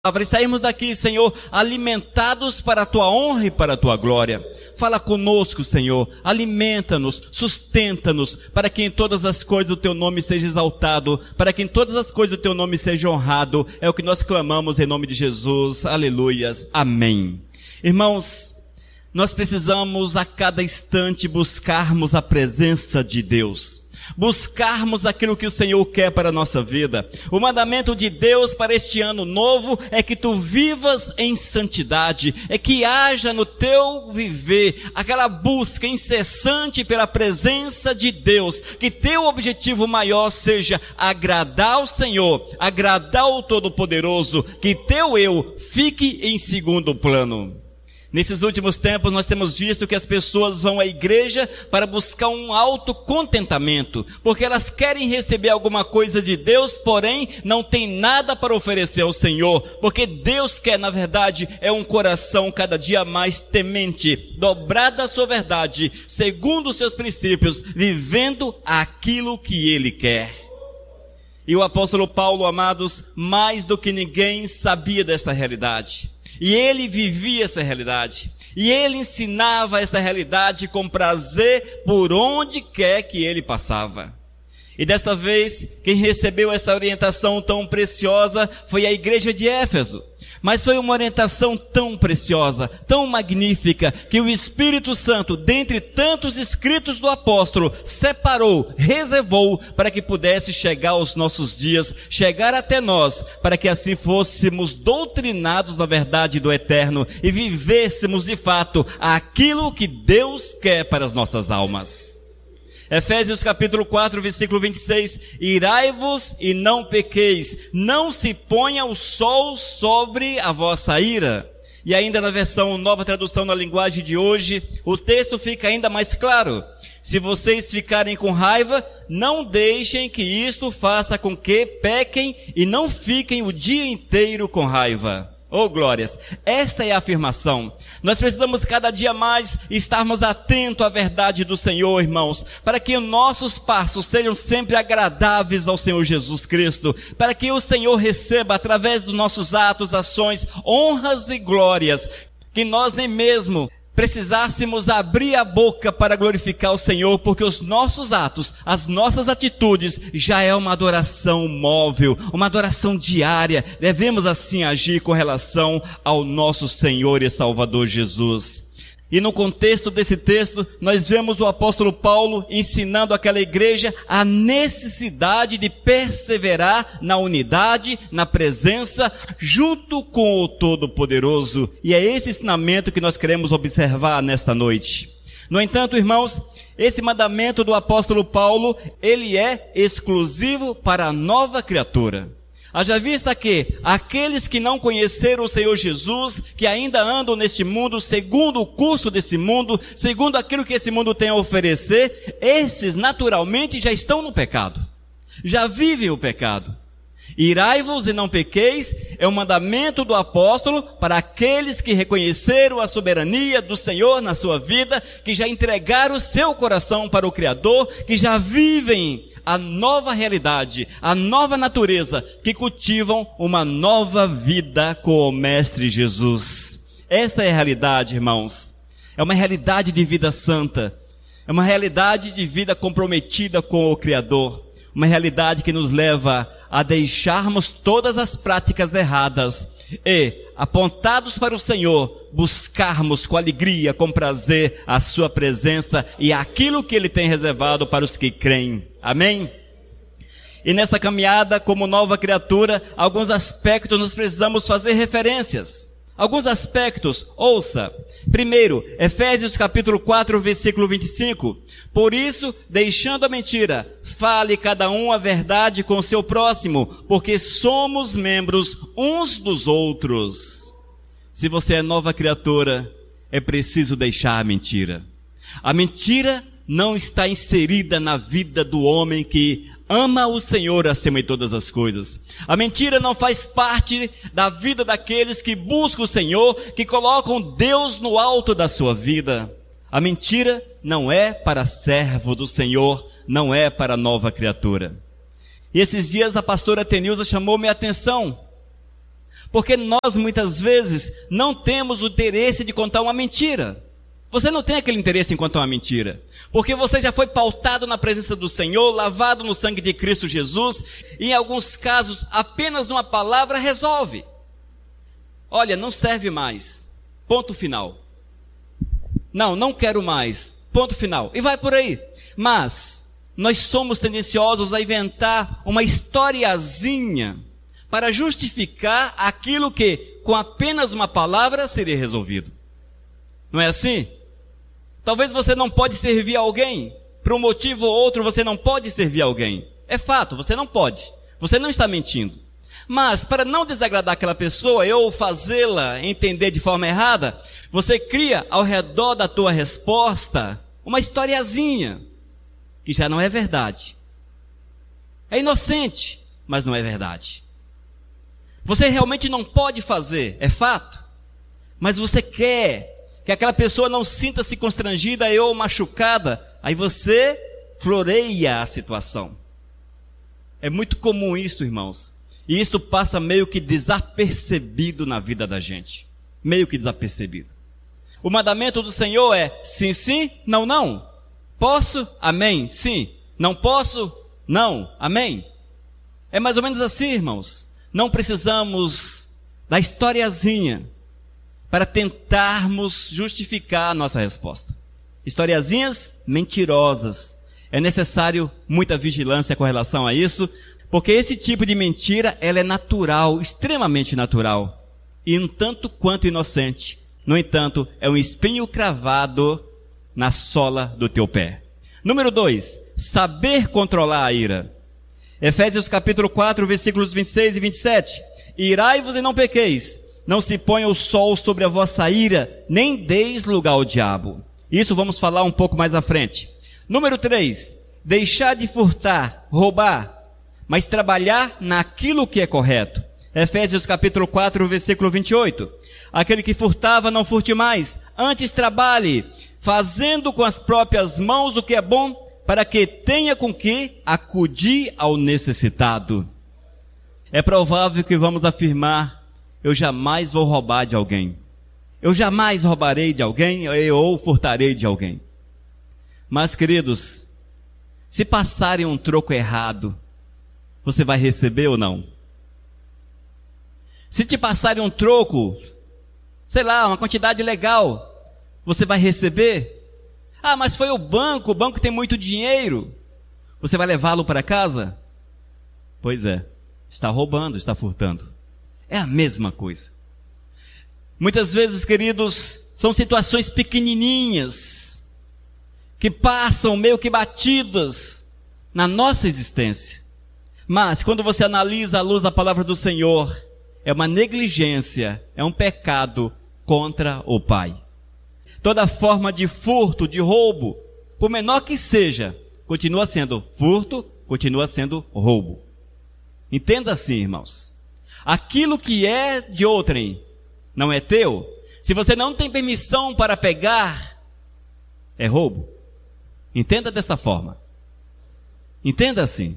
E saímos daqui, Senhor, alimentados para a Tua honra e para a Tua glória. Fala conosco, Senhor, alimenta-nos, sustenta-nos, para que em todas as coisas o Teu nome seja exaltado, para que em todas as coisas o Teu nome seja honrado. É o que nós clamamos em nome de Jesus. Aleluias. Amém. Irmãos, nós precisamos a cada instante buscarmos a presença de Deus. Buscarmos aquilo que o Senhor quer para a nossa vida. O mandamento de Deus para este ano novo é que tu vivas em santidade, é que haja no teu viver aquela busca incessante pela presença de Deus, que teu objetivo maior seja agradar ao Senhor, agradar ao Todo-Poderoso, que teu eu fique em segundo plano. Nesses últimos tempos nós temos visto que as pessoas vão à igreja para buscar um autocontentamento, porque elas querem receber alguma coisa de Deus, porém não tem nada para oferecer ao Senhor, porque Deus quer, na verdade, é um coração cada dia mais temente, dobrado à sua verdade, segundo os seus princípios, vivendo aquilo que Ele quer. E o apóstolo Paulo, amados, mais do que ninguém sabia desta realidade. E ele vivia essa realidade. E ele ensinava essa realidade com prazer por onde quer que ele passava. E desta vez, quem recebeu essa orientação tão preciosa foi a igreja de Éfeso. Mas foi uma orientação tão preciosa, tão magnífica, que o Espírito Santo, dentre tantos escritos do apóstolo, separou, reservou, para que pudesse chegar aos nossos dias, chegar até nós, para que assim fôssemos doutrinados na verdade do eterno e vivêssemos de fato aquilo que Deus quer para as nossas almas. Efésios capítulo 4, versículo 26, irai-vos e não pequeis, não se ponha o sol sobre a vossa ira. E ainda na versão Nova Tradução na linguagem de hoje, o texto fica ainda mais claro. Se vocês ficarem com raiva, não deixem que isto faça com que pequem e não fiquem o dia inteiro com raiva. Oh glórias, esta é a afirmação. Nós precisamos cada dia mais estarmos atentos à verdade do Senhor, irmãos, para que nossos passos sejam sempre agradáveis ao Senhor Jesus Cristo, para que o Senhor receba através dos nossos atos, ações, honras e glórias, que nós nem mesmo precisássemos abrir a boca para glorificar o Senhor, porque os nossos atos, as nossas atitudes, já é uma adoração móvel, uma adoração diária. Devemos assim agir com relação ao nosso Senhor e Salvador Jesus. E no contexto desse texto, nós vemos o apóstolo Paulo ensinando àquela igreja a necessidade de perseverar na unidade, na presença, junto com o Todo-Poderoso. E é esse ensinamento que nós queremos observar nesta noite. No entanto, irmãos, esse mandamento do apóstolo Paulo, ele é exclusivo para a nova criatura. Haja vista que aqueles que não conheceram o Senhor Jesus, que ainda andam neste mundo, segundo o curso desse mundo, segundo aquilo que esse mundo tem a oferecer, esses naturalmente já estão no pecado, já vivem o pecado. Irai-vos e não pequeis é um mandamento do apóstolo para aqueles que reconheceram a soberania do Senhor na sua vida, que já entregaram o seu coração para o Criador, que já vivem a nova realidade, a nova natureza, que cultivam uma nova vida com o Mestre Jesus. Esta é a realidade, irmãos. É uma realidade de vida santa. É uma realidade de vida comprometida com o Criador. Uma realidade que nos leva a deixarmos todas as práticas erradas e, apontados para o Senhor, buscarmos com alegria, com prazer a sua presença e aquilo que Ele tem reservado para os que creem. Amém? E nessa caminhada como nova criatura, alguns aspectos nós precisamos fazer referências. Alguns aspectos, ouça. Primeiro, Efésios capítulo 4, versículo 25. Por isso, deixando a mentira, fale cada um a verdade com o seu próximo, porque somos membros uns dos outros. Se você é nova criatura, é preciso deixar a mentira. A mentira não está inserida na vida do homem que ama o Senhor acima de todas as coisas. A mentira não faz parte da vida daqueles que buscam o Senhor, que colocam Deus no alto da sua vida. A mentira não é para servo do Senhor, não é para nova criatura. E esses dias a pastora Tenilza chamou minha atenção Porque nós muitas vezes não temos o interesse de contar uma mentira. Você não tem aquele interesse em contar uma mentira, porque você já foi pautado na presença do Senhor, lavado no sangue de Cristo Jesus, e em alguns casos apenas uma palavra resolve. Olha, não serve mais, ponto final. Não quero mais, ponto final. E vai por aí. Mas nós somos tendenciosos a inventar uma historiazinha para justificar aquilo que com apenas uma palavra seria resolvido. Não é assim? Talvez você não pode servir alguém, por um motivo ou outro você não pode servir alguém. É fato, você não pode. Você não está mentindo. Mas, para não desagradar aquela pessoa ou fazê-la entender de forma errada, você cria ao redor da tua resposta uma historiazinha, que já não é verdade. É inocente, mas não é verdade. Você realmente não pode fazer, é fato. Mas você quer que aquela pessoa não sinta-se constrangida ou machucada, aí você floreia a situação. É muito comum isso, irmãos. E isto passa meio que desapercebido na vida da gente. Meio que desapercebido. O mandamento do Senhor é sim, sim, não, não. Posso? Amém. Sim. Não posso? Não. Amém. É mais ou menos assim, irmãos. Não precisamos da historiazinha para tentarmos justificar a nossa resposta. Historiazinhas mentirosas. É necessário muita vigilância com relação a isso, porque esse tipo de mentira, ela é natural, extremamente natural, e um tanto quanto inocente. No entanto, é um espinho cravado na sola do teu pé. Número 2, saber controlar a ira. Efésios capítulo 4, versículos 26 e 27. Irai-vos e não pequeis. Não se ponha o sol sobre a vossa ira, nem deis lugar ao diabo. Isso vamos falar um pouco mais à frente. Número 3, deixar de furtar, roubar, mas trabalhar naquilo que é correto. Efésios capítulo 4, versículo 28. Aquele que furtava, não furte mais, antes trabalhe, fazendo com as próprias mãos o que é bom, para que tenha com que acudir ao necessitado. É provável que vamos afirmar: eu jamais vou roubar de alguém. Eu jamais roubarei de alguém ou furtarei de alguém. Mas, queridos, se passarem um troco errado, você vai receber ou não? Se te passarem um troco, sei lá, uma quantidade legal, você vai receber? Ah, mas foi o banco tem muito dinheiro. Você vai levá-lo para casa? Pois é, está roubando, está furtando. É a mesma coisa. Muitas vezes, queridos, são situações pequenininhas, que passam meio que batidas na nossa existência. Mas, quando você analisa à luz da palavra do Senhor, é uma negligência, é um pecado contra o Pai. Toda forma de furto, de roubo, por menor que seja, continua sendo furto, continua sendo roubo. Entenda assim, irmãos. Aquilo que é de outrem não é teu. Se você não tem permissão para pegar, é roubo. Entenda dessa forma. Entenda assim.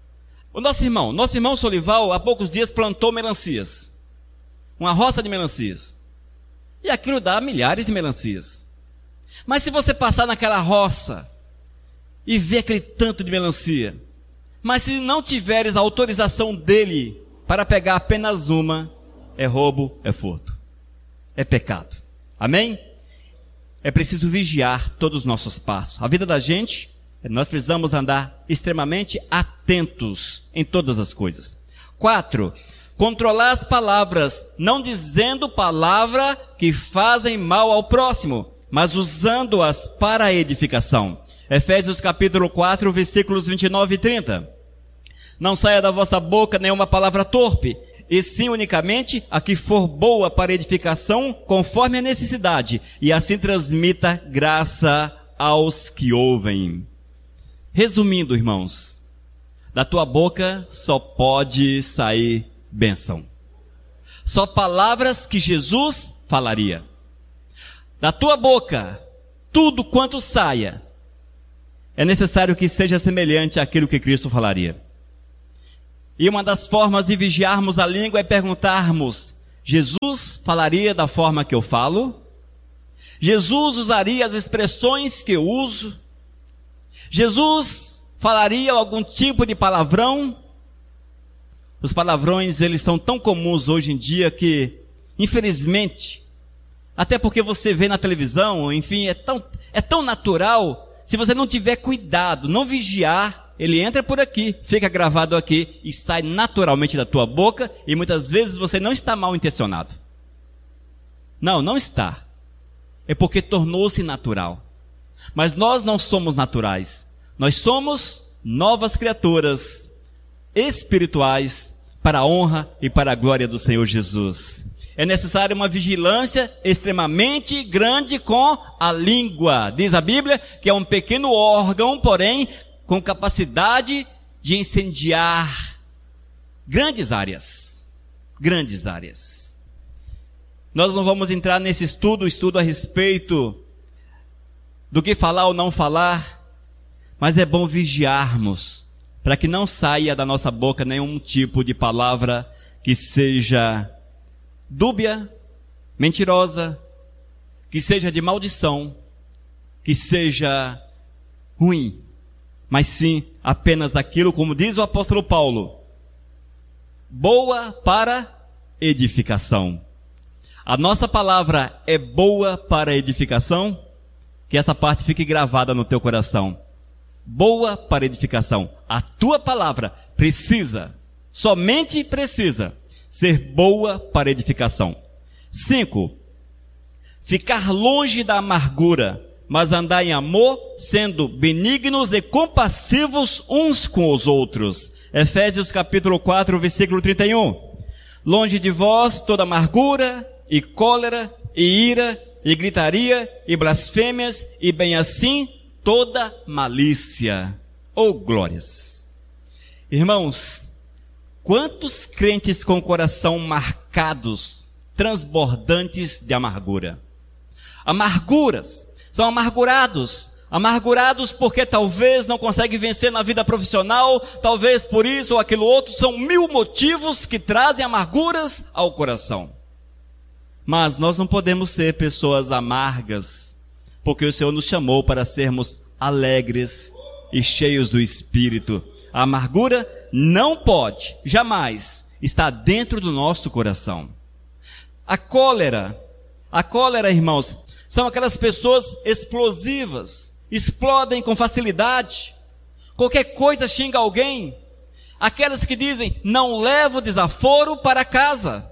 O nosso irmão Solival, há poucos dias plantou melancias. Uma roça de melancias. E aquilo dá milhares de melancias. Mas se você passar naquela roça e ver aquele tanto de melancia, mas se não tiveres a autorização dele para pegar apenas uma, é roubo, é furto. É pecado. Amém? É preciso vigiar todos os nossos passos. A vida da gente, nós precisamos andar extremamente atentos em todas as coisas. 4, controlar as palavras, não dizendo palavra que fazem mal ao próximo, mas usando-as para a edificação. Efésios capítulo 4, versículos 29 e 30. Não saia da vossa boca nenhuma palavra torpe, e sim unicamente a que for boa para edificação, conforme a necessidade, e assim transmita graça aos que ouvem. Resumindo, irmãos, da tua boca só pode sair bênção. Só palavras que Jesus falaria. Da tua boca, tudo quanto saia, é necessário que seja semelhante àquilo que Cristo falaria. E uma das formas de vigiarmos a língua é perguntarmos: Jesus falaria da forma que eu falo? Jesus usaria as expressões que eu uso? Jesus falaria algum tipo de palavrão? Os palavrões, eles são tão comuns hoje em dia que, infelizmente, até porque você vê na televisão, enfim, é tão natural, se você não tiver cuidado, não vigiar, ele entra por aqui, fica gravado aqui e sai naturalmente da tua boca, e muitas vezes você não está mal intencionado. Não está. É porque tornou-se natural. Mas nós não somos naturais. Nós somos novas criaturas espirituais para a honra e para a glória do Senhor Jesus. É necessária uma vigilância extremamente grande com a língua. Diz a Bíblia que é um pequeno órgão, porém, com capacidade de incendiar grandes áreas. Grandes áreas. Nós não vamos entrar nesse estudo a respeito do que falar ou não falar, mas é bom vigiarmos para que não saia da nossa boca nenhum tipo de palavra que seja dúbia, mentirosa, que seja de maldição, que seja ruim, mas sim apenas aquilo, como diz o apóstolo Paulo, boa para edificação. A nossa palavra é boa para edificação? Que essa parte fique gravada no teu coração. Boa para edificação. A tua palavra precisa, somente precisa, ser boa para edificação. 5. Ficar longe da amargura, mas andar em amor, sendo benignos e compassivos uns com os outros. Efésios capítulo 4, versículo 31. Longe de vós toda amargura, e cólera, e ira, e gritaria, e blasfêmias, e bem assim toda malícia. Oh, glórias! Irmãos, quantos crentes com o coração marcados, transbordantes de amargura? Amarguras, são amargurados porque talvez não conseguem vencer na vida profissional, talvez por isso ou aquilo outro, são 1000 motivos que trazem amarguras ao coração. Mas nós não podemos ser pessoas amargas, porque o Senhor nos chamou para sermos alegres e cheios do Espírito. A amargura não pode, jamais, estar dentro do nosso coração. A cólera, irmãos, são aquelas pessoas explosivas, explodem com facilidade, qualquer coisa xinga alguém. Aquelas que dizem, não levo desaforo para casa.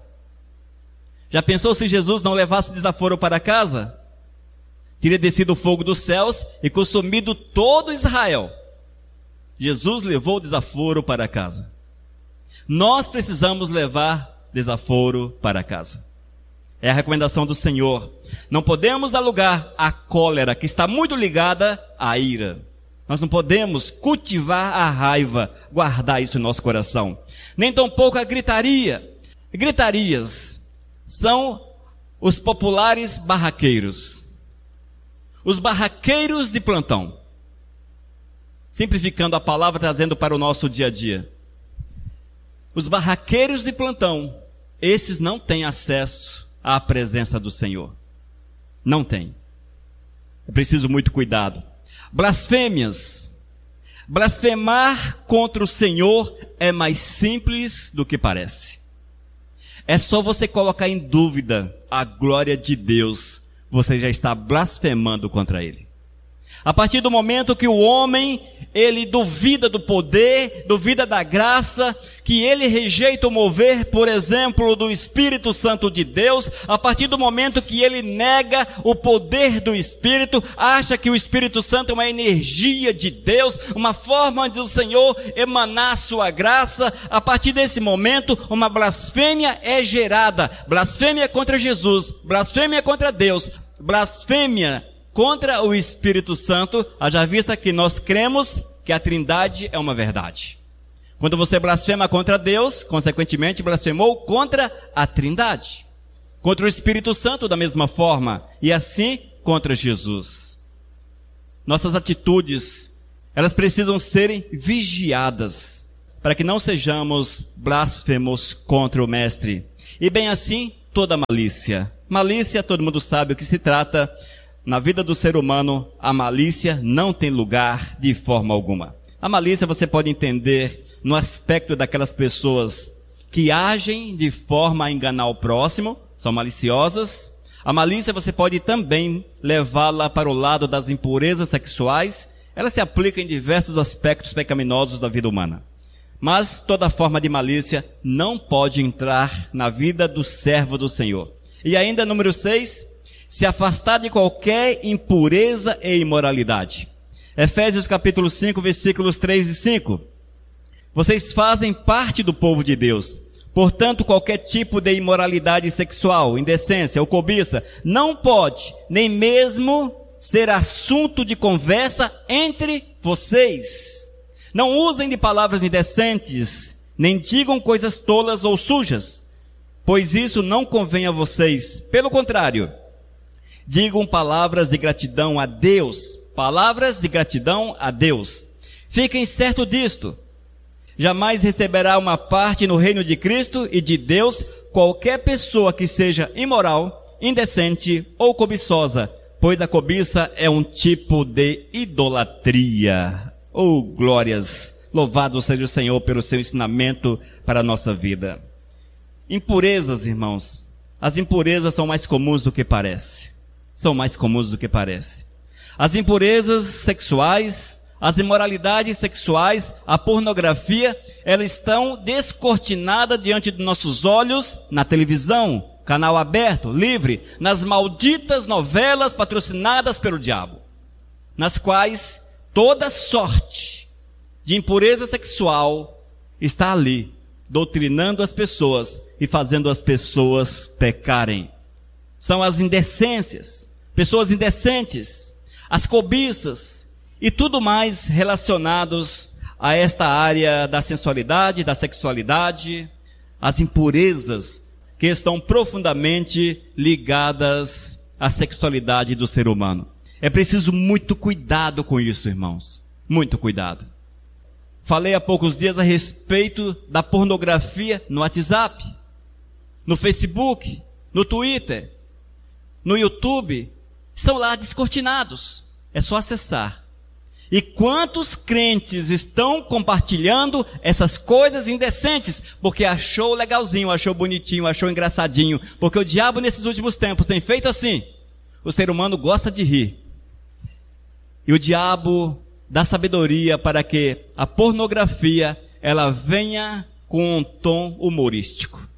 Já pensou se Jesus não levasse desaforo para casa? Teria descido o fogo dos céus e consumido todo Israel. Jesus levou o desaforo para casa. Nós precisamos levar desaforo para casa. É a recomendação do Senhor. Não podemos dar lugar à cólera, que está muito ligada à ira. Nós não podemos cultivar a raiva, guardar isso no nosso coração. Nem tampouco a gritaria. Gritarias são os populares barraqueiros. Os barraqueiros de plantão. Simplificando a palavra, trazendo para o nosso dia a dia. Os barraqueiros de plantão, esses não têm acesso à presença do Senhor. Não tem. É preciso muito cuidado. Blasfêmias. Blasfemar contra o Senhor é mais simples do que parece. É só você colocar em dúvida a glória de Deus, você já está blasfemando contra Ele. A partir do momento que o homem, ele duvida do poder, duvida da graça, que ele rejeita o mover, por exemplo, do Espírito Santo de Deus, a partir do momento que ele nega o poder do Espírito, acha que o Espírito Santo é uma energia de Deus, uma forma de o Senhor emanar sua graça, a partir desse momento, uma blasfêmia é gerada. Blasfêmia contra Jesus, blasfêmia contra Deus, blasfêmia contra o Espírito Santo, haja vista que nós cremos que a Trindade é uma verdade. Quando você blasfema contra Deus, consequentemente blasfemou contra a Trindade. Contra o Espírito Santo da mesma forma, e assim contra Jesus. Nossas atitudes, elas precisam serem vigiadas, para que não sejamos blasfemos contra o Mestre. E bem assim, toda malícia. Malícia, todo mundo sabe o que se trata. Na vida do ser humano, a malícia não tem lugar de forma alguma. A malícia você pode entender no aspecto daquelas pessoas que agem de forma a enganar o próximo, são maliciosas. A malícia você pode também levá-la para o lado das impurezas sexuais. Ela se aplica em diversos aspectos pecaminosos da vida humana. Mas toda forma de malícia não pode entrar na vida do servo do Senhor. E ainda, número 6, se afastar de qualquer impureza e imoralidade. Efésios capítulo 5, versículos 3 e 5. Vocês fazem parte do povo de Deus. Portanto, qualquer tipo de imoralidade sexual, indecência ou cobiça não pode, nem mesmo ser assunto de conversa entre vocês. Não usem de palavras indecentes, nem digam coisas tolas ou sujas, pois isso não convém a vocês. Pelo contrário, digam palavras de gratidão a Deus. Palavras de gratidão a Deus. Fiquem certos disto. Jamais receberá uma parte no reino de Cristo e de Deus qualquer pessoa que seja imoral, indecente ou cobiçosa, pois a cobiça é um tipo de idolatria. Oh, glórias! Louvado seja o Senhor pelo seu ensinamento para a nossa vida. Impurezas, irmãos. As impurezas são mais comuns do que parece. São mais comuns do que parece. As impurezas sexuais, as imoralidades sexuais, a pornografia, elas estão descortinadas diante de nossos olhos, na televisão, canal aberto, livre, nas malditas novelas patrocinadas pelo diabo, nas quais toda sorte de impureza sexual está ali, doutrinando as pessoas e fazendo as pessoas pecarem. São as indecências, pessoas indecentes, as cobiças e tudo mais relacionados a esta área da sensualidade, da sexualidade, as impurezas que estão profundamente ligadas à sexualidade do ser humano. É preciso muito cuidado com isso, irmãos. Muito cuidado. Falei há poucos dias a respeito da pornografia no WhatsApp, no Facebook, no Twitter, no YouTube. Estão lá descortinados. É só acessar. E quantos crentes estão compartilhando essas coisas indecentes? Porque achou legalzinho, achou bonitinho, achou engraçadinho. Porque o diabo nesses últimos tempos tem feito assim. O ser humano gosta de rir. E o diabo dá sabedoria para que a pornografia, ela venha com um tom humorístico.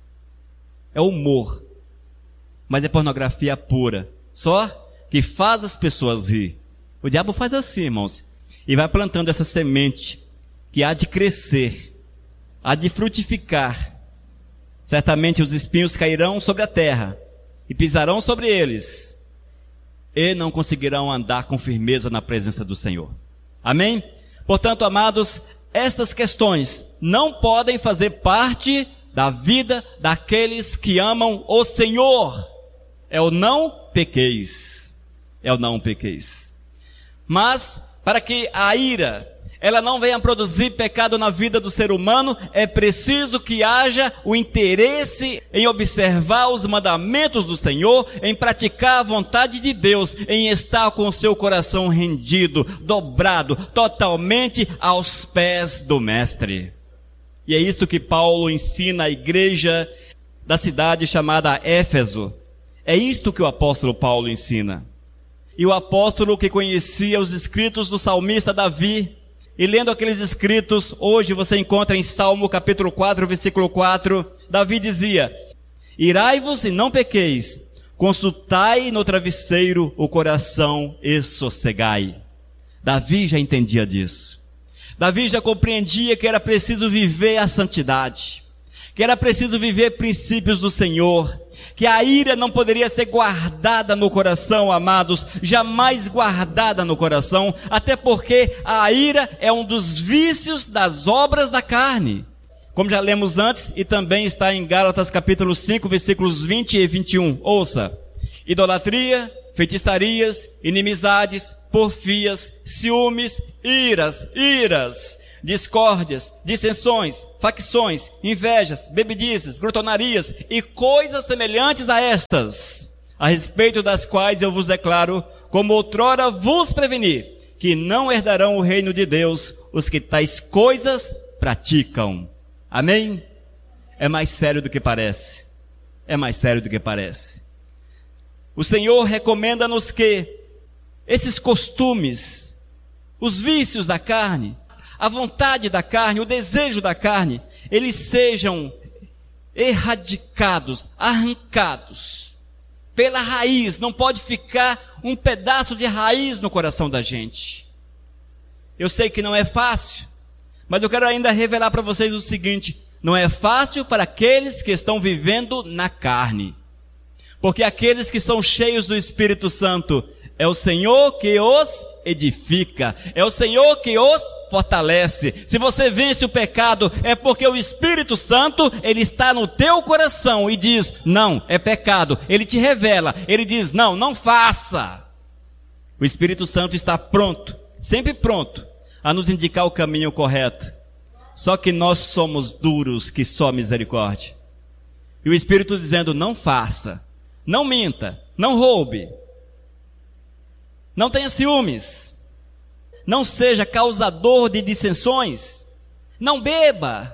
É humor. Mas é pornografia pura. Só que faz as pessoas rir. O diabo faz assim, irmãos. E vai plantando essa semente que há de crescer, há de frutificar. Certamente os espinhos cairão sobre a terra e pisarão sobre eles e não conseguirão andar com firmeza na presença do Senhor. Amém? Portanto, amados, estas questões não podem fazer parte da vida daqueles que amam o Senhor. É o não pequeis. É o não pequeis. Mas, para que a ira, ela não venha produzir pecado na vida do ser humano, é preciso que haja o interesse em observar os mandamentos do Senhor, em praticar a vontade de Deus, em estar com o seu coração rendido, dobrado, totalmente aos pés do Mestre. E é isto que Paulo ensina à igreja da cidade chamada Éfeso. É isto que o apóstolo Paulo ensina. E o apóstolo que conhecia os escritos do salmista Davi, e lendo aqueles escritos, hoje você encontra em Salmo capítulo 4, versículo 4, Davi dizia: irai-vos e não pequeis, consultai no travesseiro o coração e sossegai. Davi já entendia disso. Davi já compreendia que era preciso viver a santidade, que era preciso viver princípios do Senhor, que a ira não poderia ser guardada no coração, amados, jamais guardada no coração, até porque a ira é um dos vícios das obras da carne, como já lemos antes, e também está em Gálatas capítulo 5, versículos 20 e 21, ouça: idolatria, feitiçarias, inimizades, porfias, ciúmes, iras, discórdias, dissensões, facções, invejas, bebedices, glotonarias e coisas semelhantes a estas, a respeito das quais eu vos declaro, como outrora vos preveni, que não herdarão o reino de Deus os que tais coisas praticam. Amém? É mais sério do que parece. É mais sério do que parece. O Senhor recomenda-nos que esses costumes, os vícios da carne, a vontade da carne, o desejo da carne, eles sejam erradicados, arrancados pela raiz. Não pode ficar um pedaço de raiz no coração da gente. Eu sei que não é fácil, mas eu quero ainda revelar para vocês o seguinte: não é fácil para aqueles que estão vivendo na carne, porque aqueles que são cheios do Espírito Santo, é o Senhor que os edifica, é o Senhor que os fortalece. Se você vence o pecado, é porque o Espírito Santo, ele está no teu coração e diz, não, é pecado. Ele te revela, ele diz, não, não faça. O Espírito Santo está pronto, sempre pronto, a nos indicar o caminho correto. Só que nós somos duros que só misericórdia. E o Espírito dizendo, não faça, não minta, não roube, não tenha ciúmes, não seja causador de dissensões, não beba.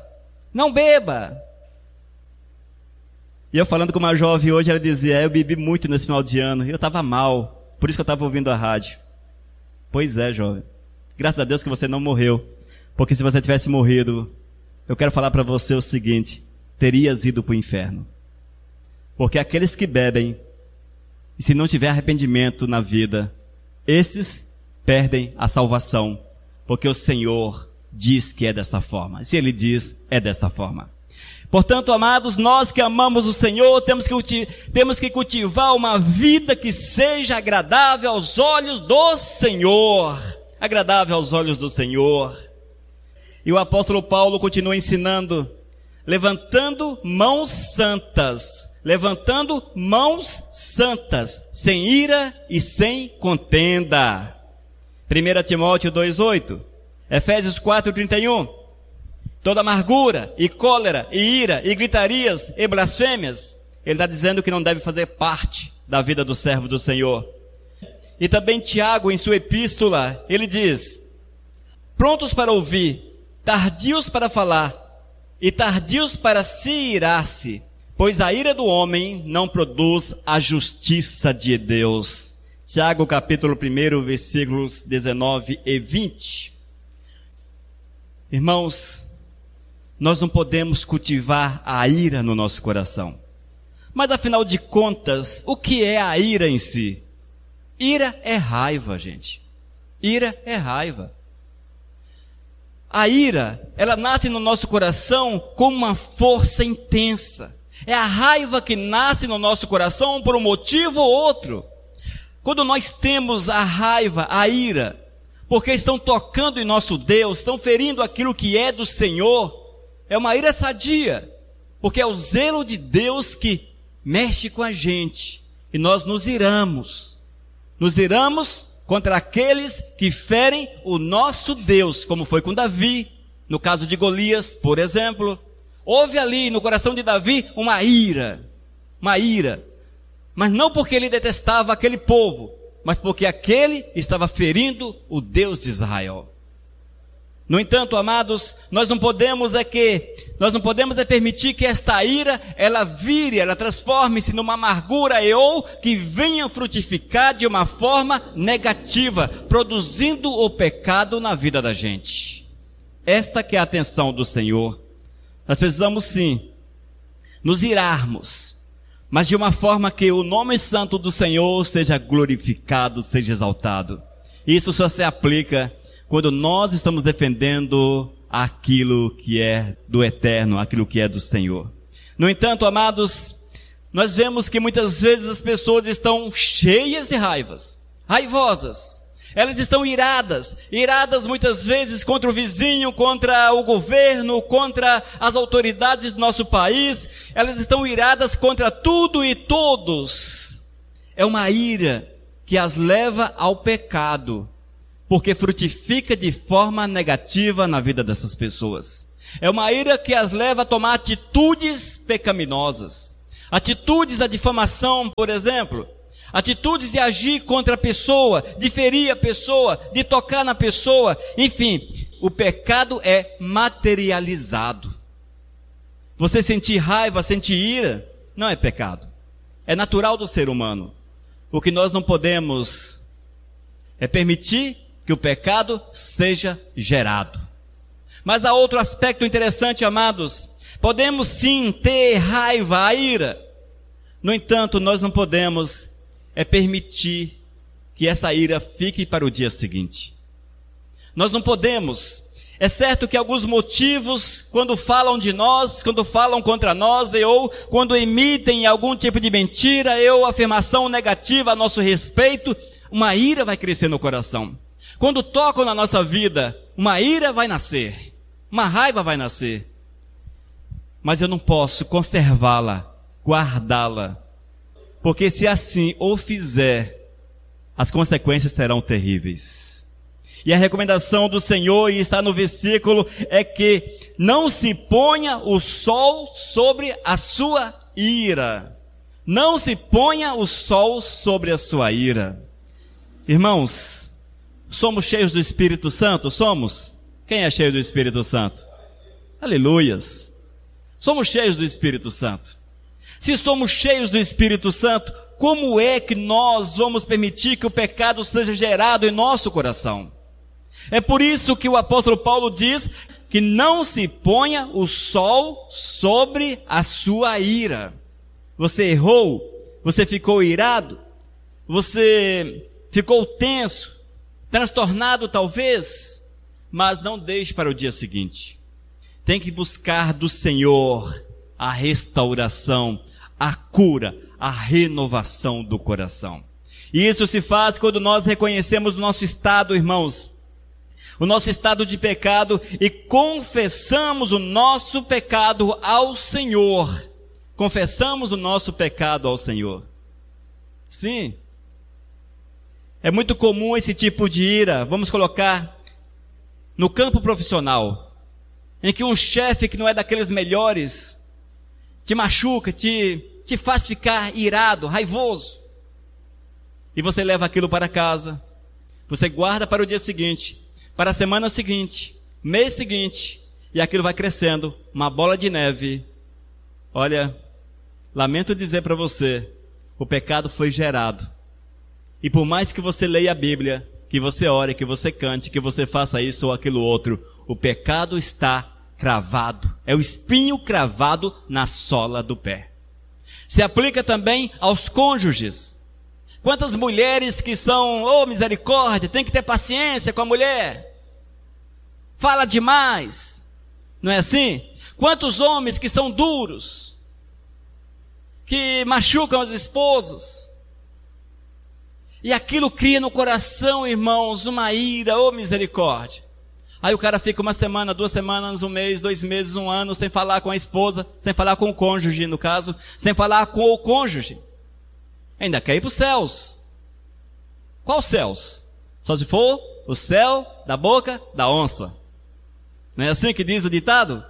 E eu falando com uma jovem hoje, ela dizia, eu bebi muito nesse final de ano, eu estava mal, por isso que eu estava ouvindo a rádio. Pois é, jovem, graças a Deus que você não morreu, porque se você tivesse morrido, eu quero falar para você o seguinte, terias ido para o inferno. Porque aqueles que bebem, e se não tiver arrependimento na vida, esses perdem a salvação, porque o Senhor diz que é desta forma. Se Ele diz, é desta forma. Portanto, amados, nós que amamos o Senhor, temos que cultivar uma vida que seja agradável aos olhos do Senhor. Agradável aos olhos do Senhor. E o apóstolo Paulo continua ensinando, levantando mãos santas, sem ira e sem contenda. 1 Timóteo 2,8, Efésios 4,31, toda amargura e cólera e ira e gritarias e blasfêmias, ele está dizendo que não deve fazer parte da vida do servo do Senhor. E também Tiago, em sua epístola, ele diz, prontos para ouvir, tardios para falar e tardios para se irar-se, pois a ira do homem não produz a justiça de Deus. Tiago capítulo 1, versículos 19 e 20. Irmãos, nós não podemos cultivar a ira no nosso coração. Mas afinal de contas, o que é a ira em si? Ira é raiva, gente. Ira é raiva. A ira, ela nasce no nosso coração com uma força intensa. É a raiva que nasce no nosso coração por um motivo ou outro. Quando nós temos a raiva, a ira, porque estão tocando em nosso Deus, estão ferindo aquilo que é do Senhor, é uma ira sadia, porque é o zelo de Deus que mexe com a gente, e nós nos iramos contra aqueles que ferem o nosso Deus, como foi com Davi, no caso de Golias, por exemplo. Houve ali no coração de Davi uma ira, mas não porque ele detestava aquele povo, mas porque aquele estava ferindo o Deus de Israel. No entanto, amados, nós não podemos permitir que esta ira, ela transforme-se numa amargura ou que venha frutificar de uma forma negativa, produzindo o pecado na vida da gente. Esta que é a atenção do Senhor. Nós precisamos sim, nos irarmos, mas de uma forma que o nome santo do Senhor seja glorificado, seja exaltado. Isso só se aplica quando nós estamos defendendo aquilo que é do eterno, aquilo que é do Senhor. No entanto, amados, nós vemos que muitas vezes as pessoas estão cheias de raivosas. Elas estão iradas muitas vezes contra o vizinho, contra o governo, contra as autoridades do nosso país. Elas estão iradas contra tudo e todos. É uma ira que as leva ao pecado. porque frutifica de forma negativa na vida dessas pessoas. É uma ira que as leva a tomar atitudes pecaminosas. Atitudes da difamação, por exemplo. Atitudes de agir contra a pessoa, de ferir a pessoa, de tocar na pessoa. Enfim, o pecado é materializado. Você sentir raiva, sentir ira, não é pecado. É natural do ser humano. O que nós não podemos é permitir que o pecado seja gerado. Mas há outro aspecto interessante, amados. Podemos sim ter raiva, a ira. No entanto, nós não podemos permitir que essa ira fique para o dia seguinte. Nós não podemos. É certo que alguns motivos, quando falam de nós, quando falam contra nós, ou quando emitem algum tipo de mentira, ou afirmação negativa a nosso respeito, uma ira vai crescer no coração. Quando tocam na nossa vida, uma ira vai nascer, uma raiva vai nascer. Mas eu não posso conservá-la, guardá-la, porque se assim o fizer, as consequências serão terríveis. E a recomendação do Senhor, e está no versículo, é que não se ponha o sol sobre a sua ira. Não se ponha o sol sobre a sua ira. Irmãos, somos cheios do Espírito Santo? Somos? Quem é cheio do Espírito Santo? Aleluias! Somos cheios do Espírito Santo. Se somos cheios do Espírito Santo, como é que nós vamos permitir que o pecado seja gerado em nosso coração? É por isso que o apóstolo Paulo diz que não se ponha o sol sobre a sua ira. Você errou, você ficou irado, você ficou tenso, transtornado talvez, mas não deixe para o dia seguinte. Tem que buscar do Senhor a restauração, a cura, a renovação do coração. E isso se faz quando nós reconhecemos o nosso estado, irmãos, o nosso estado de pecado, e confessamos o nosso pecado ao Senhor. Confessamos o nosso pecado ao Senhor. Sim. É muito comum esse tipo de ira, vamos colocar, no campo profissional, em que um chefe que não é daqueles melhores, te machuca, te faz ficar irado, raivoso. E você leva aquilo para casa, você guarda para o dia seguinte, para a semana seguinte, mês seguinte, e aquilo vai crescendo, uma bola de neve. Olha, lamento dizer para você, o pecado foi gerado. E por mais que você leia a Bíblia, que você ore, que você cante, que você faça isso ou aquilo outro, o pecado está cravado. É o espinho cravado na sola do pé. Se aplica também aos cônjuges. Quantas mulheres que são, oh misericórdia, tem que ter paciência com a mulher. Fala demais. Não é assim? Quantos homens que são duros, que machucam as esposas. E aquilo cria no coração, irmãos, uma ira, oh misericórdia. Aí o cara fica uma semana, 2 semanas, 1 mês, 2 meses, 1 ano, sem falar com a esposa, sem falar com o cônjuge, no caso, sem falar com o cônjuge. Ainda quer ir para os céus. Qual céus? Só se for o céu da boca da onça. Não é assim que diz o ditado?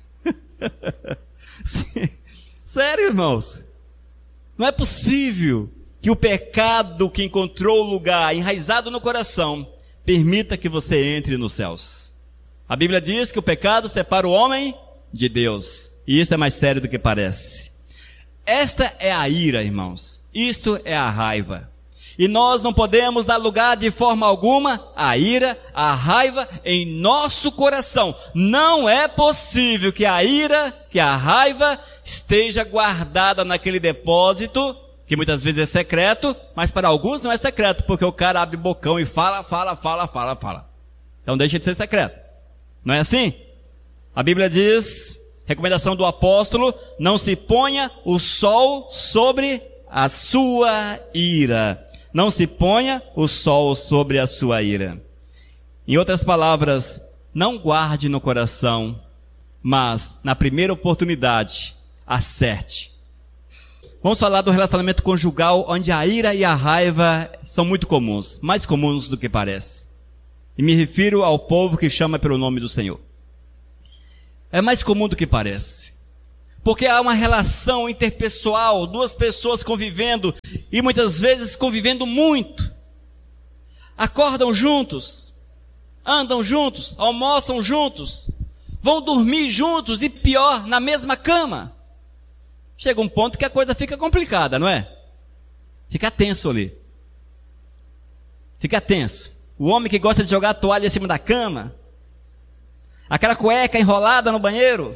Sério, irmãos. Não é possível que o pecado que encontrou lugar enraizado no coração permita que você entre nos céus. A Bíblia diz que o pecado separa o homem de Deus. E isso é mais sério do que parece. Esta é a ira, irmãos. Isto é a raiva. E nós não podemos dar lugar de forma alguma à ira, à raiva em nosso coração. Não é possível que a ira, que a raiva esteja guardada naquele depósito, que muitas vezes é secreto, mas para alguns não é secreto, porque o cara abre bocão e fala. Então deixa de ser secreto. Não é assim? A Bíblia diz, recomendação do apóstolo, não se ponha o sol sobre a sua ira. Não se ponha o sol sobre a sua ira. Em outras palavras, não guarde no coração, mas na primeira oportunidade, acerte. Vamos falar do relacionamento conjugal, onde a ira e a raiva são muito comuns, mais comuns do que parece. E me refiro ao povo que chama pelo nome do Senhor. É mais comum do que parece. Porque há uma relação interpessoal, duas pessoas convivendo, e muitas vezes convivendo muito. Acordam juntos, andam juntos, almoçam juntos, vão dormir juntos e pior, na mesma cama. Chega um ponto que a coisa fica complicada, não é? Fica tenso ali. Fica tenso. O homem que gosta de jogar a toalha em cima da cama, aquela cueca enrolada no banheiro,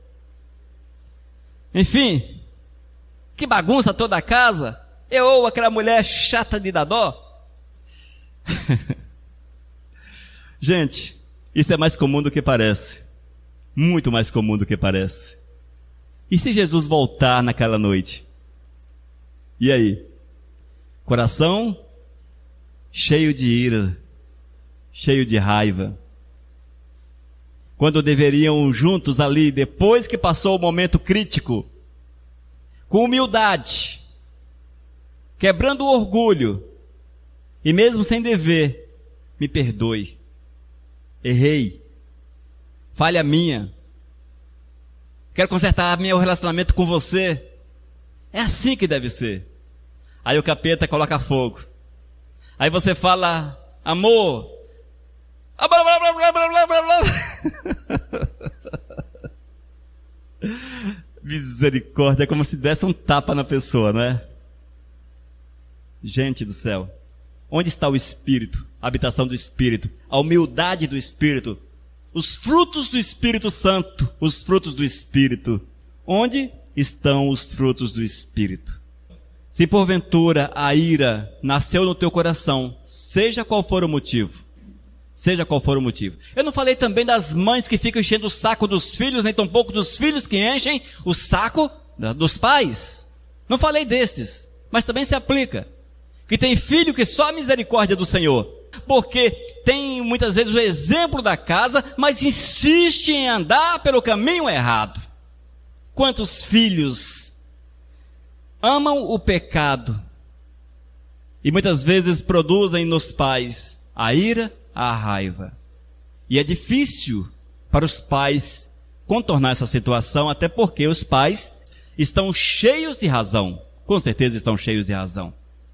enfim, que bagunça toda a casa, ou aquela mulher chata de dar dó. Gente, isso é mais comum do que parece, muito mais comum do que parece. E se Jesus voltar naquela noite? E aí? Coração cheio de ira, cheio de raiva. Quando deveriam juntos ali, depois que passou o momento crítico, com humildade, quebrando o orgulho, e mesmo sem dever, me perdoe, errei, falha minha, quero consertar meu relacionamento com você. É assim que deve ser. Aí o capeta coloca fogo. Aí você fala, amor, misericórdia, é como se desse um tapa na pessoa, não é? Gente do céu, onde está o Espírito, a habitação do Espírito, a humildade do Espírito, os frutos do Espírito Santo, os frutos do Espírito? Onde estão os frutos do Espírito? Se porventura a ira nasceu no teu coração, seja qual for o motivo, seja qual for o motivo. Eu não falei também das mães que ficam enchendo o saco dos filhos, nem tampouco dos filhos que enchem o saco dos pais. Não falei destes, mas também se aplica. Que tem filho que só a misericórdia do Senhor, porque tem muitas vezes o exemplo da casa, mas insiste em andar pelo caminho errado. Quantos filhos amam o pecado e muitas vezes produzem nos pais a ira, a raiva. E é difícil para os pais contornar essa situação, até porque os pais estão cheios de razão. Com certeza estão cheios de razão.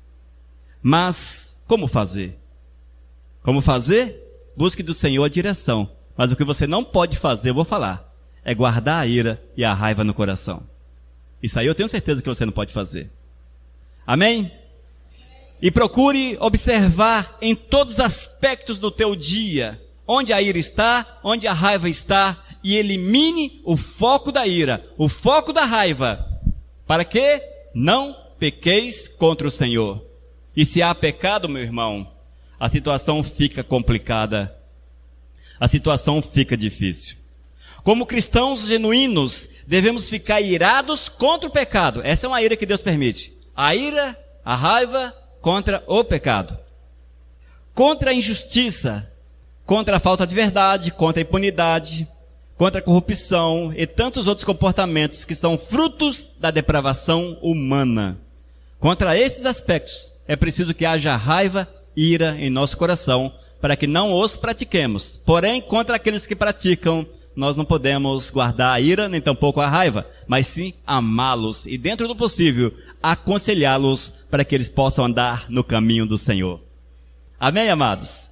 Mas como fazer? Como fazer? Busque do Senhor a direção. Mas o que você não pode fazer, eu vou falar, é guardar a ira e a raiva no coração. Isso aí eu tenho certeza que você não pode fazer. Amém? E procure observar em todos os aspectos do teu dia, onde a ira está, onde a raiva está, e elimine o foco da ira, o foco da raiva, para que não pequeis contra o Senhor. E se há pecado, meu irmão, a situação fica complicada, a situação fica difícil. Como cristãos genuínos, devemos ficar irados contra o pecado. Essa é uma ira que Deus permite. A ira, a raiva contra o pecado. Contra a injustiça, contra a falta de verdade, contra a impunidade, contra a corrupção e tantos outros comportamentos que são frutos da depravação humana. Contra esses aspectos, é preciso que haja raiva e ira em nosso coração, para que não os pratiquemos. Porém, contra aqueles que praticam, nós não podemos guardar a ira, nem tampouco a raiva, mas sim amá-los e, dentro do possível, aconselhá-los para que eles possam andar no caminho do Senhor. Amém, amados?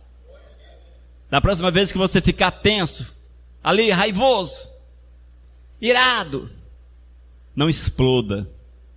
Da próxima vez que você ficar tenso, ali, raivoso, irado, não exploda.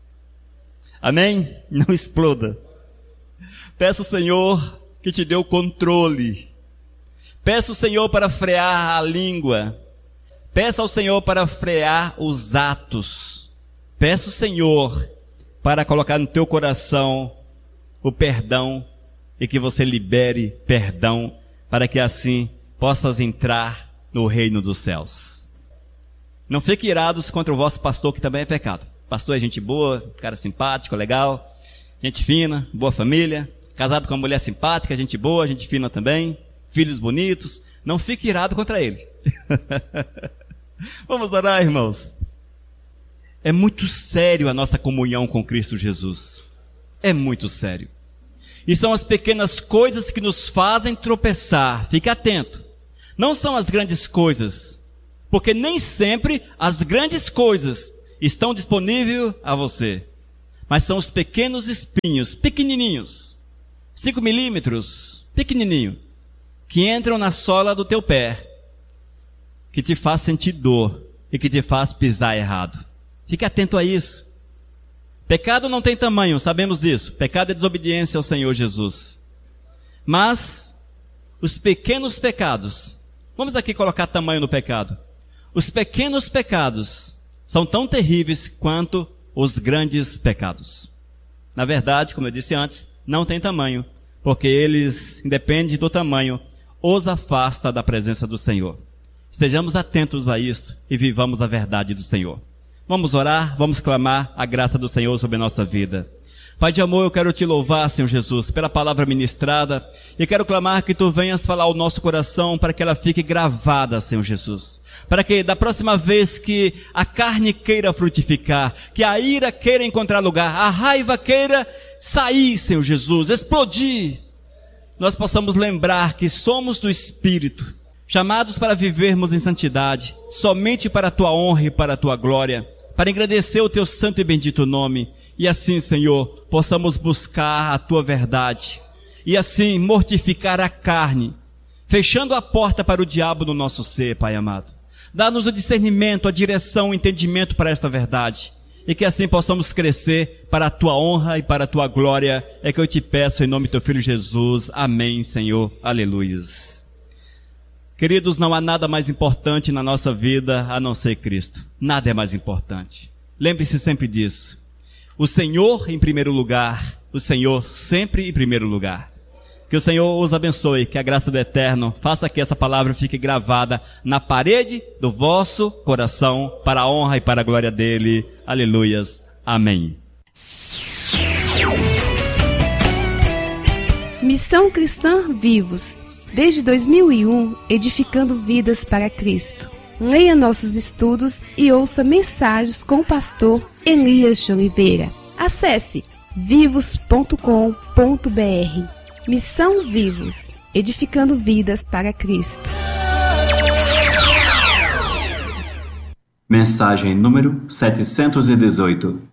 Amém? Não exploda. Peça ao Senhor que te dê o controle. Peça ao Senhor para frear a língua. Peça ao Senhor para frear os atos. Peça ao Senhor para colocar no teu coração o perdão e que você libere perdão para que assim possas entrar no reino dos céus. Não fiquem irados contra o vosso pastor, que também é pecado. Pastor é gente boa, cara simpático, legal, gente fina, boa família, casado com uma mulher simpática, gente boa, gente fina também, filhos bonitos. Não fique irado contra ele. Vamos orar, irmãos. É muito sério a nossa comunhão com Cristo Jesus. É muito sério. E são as pequenas coisas que nos fazem tropeçar. Fique atento. Não são as grandes coisas, porque nem sempre as grandes coisas estão disponíveis a você. Mas são os pequenos espinhos, pequenininhos, 5 milímetros, pequenininho, que entram na sola do teu pé, que te faz sentir dor e que te faz pisar errado. Fique atento a isso. Pecado não tem tamanho, sabemos disso. Pecado é desobediência ao Senhor Jesus. Mas os pequenos pecados, vamos aqui colocar tamanho no pecado. Os pequenos pecados são tão terríveis quanto os grandes pecados. Na verdade, como eu disse antes, não tem tamanho, porque eles, independente do tamanho, os afasta da presença do Senhor. Estejamos atentos a isso e vivamos a verdade do Senhor. Vamos orar, vamos clamar a graça do Senhor sobre a nossa vida. Pai de amor, eu quero te louvar, Senhor Jesus, pela palavra ministrada, e quero clamar que tu venhas falar ao nosso coração para que ela fique gravada, Senhor Jesus. Para que da próxima vez que a carne queira frutificar, que a ira queira encontrar lugar, a raiva queira sair, Senhor Jesus, explodir, nós possamos lembrar que somos do Espírito, chamados para vivermos em santidade, somente para a tua honra e para a tua glória, para engrandecer o teu santo e bendito nome. E assim, Senhor, possamos buscar a tua verdade. E assim, mortificar a carne, fechando a porta para o diabo no nosso ser, Pai amado. Dá-nos o discernimento, a direção, o entendimento para esta verdade. E que assim possamos crescer para a tua honra e para a tua glória. É que eu te peço em nome do teu Filho Jesus. Amém, Senhor. Aleluias. Queridos, não há nada mais importante na nossa vida a não ser Cristo. Nada é mais importante. Lembre-se sempre disso. O Senhor em primeiro lugar, o Senhor sempre em primeiro lugar. Que o Senhor os abençoe, que a graça do Eterno faça que essa palavra fique gravada na parede do vosso coração, para a honra e para a glória dele. Aleluias. Amém. Missão Cristã Vivos. Desde 2001, edificando vidas para Cristo. Leia nossos estudos e ouça mensagens com o pastor Elias de Oliveira. Acesse vivos.com.br. Missão Vivos, edificando vidas para Cristo. Mensagem número 718.